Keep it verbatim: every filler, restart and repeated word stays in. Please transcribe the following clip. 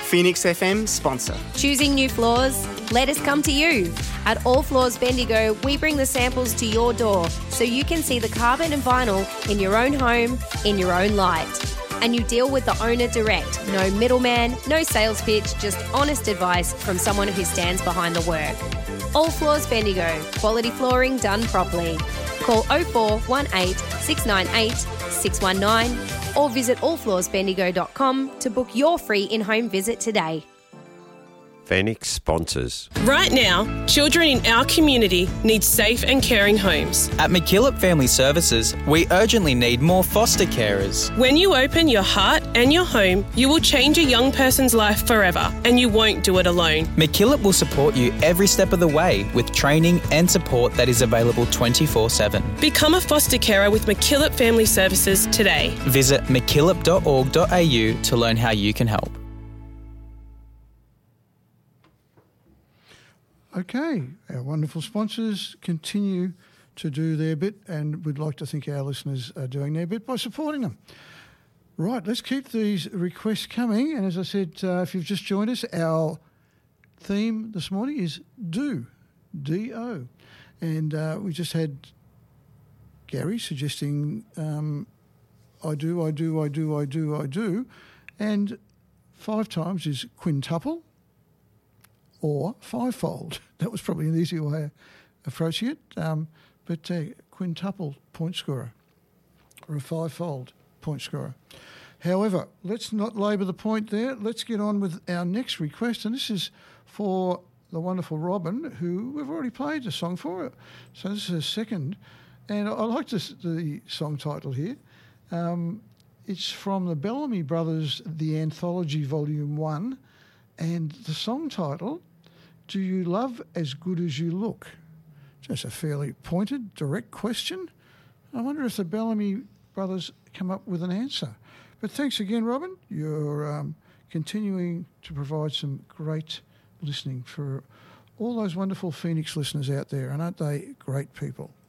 Phoenix F M sponsor. Choosing new floors? Let us come to you. At All Floors Bendigo, we bring the samples to your door so you can see the carpet and vinyl in your own home, in your own light. And you deal with the owner direct. No middleman, no sales pitch, just honest advice from someone who stands behind the work. All Floors Bendigo, quality flooring done properly. Call oh four one eight, six nine eight, six one nine or visit all floors bendigo dot com to book your free in-home visit today. Phoenix sponsors. Right now, children in our community need safe and caring homes. At McKillop Family Services, we urgently need more foster carers. When you open your heart and your home, you will change a young person's life forever, and you won't do it alone. McKillop will support you every step of the way with training and support that is available twenty-four seven. Become a foster carer with McKillop Family Services today. Visit mckillop dot org dot a u to learn how you can help. Okay, our wonderful sponsors continue to do their bit, and we'd like to think our listeners are doing their bit by supporting them. Right, let's keep these requests coming. And as I said, uh, if you've just joined us, our theme this morning is Do, D O. And uh, we just had Gary suggesting um, I do, I do, I do, I do, I do. And five times is quintuple or fivefold. That was probably an easier way of approaching it. Um, but uh, quintuple point scorer or a fivefold point scorer. However, let's not labour the point there. Let's get on with our next request. And this is for the wonderful Robin, who we've already played a song for. So this is her second. And I like this, the song title here. Um, it's from the Bellamy Brothers, The Anthology Volume one. And the song title, Do You Love As Good As You Look? Just a fairly pointed, direct question. I wonder if the Bellamy Brothers come up with an answer. But thanks again, Robin. You're um, continuing to provide some great listening for all those wonderful Phoenix listeners out there, and aren't they great people?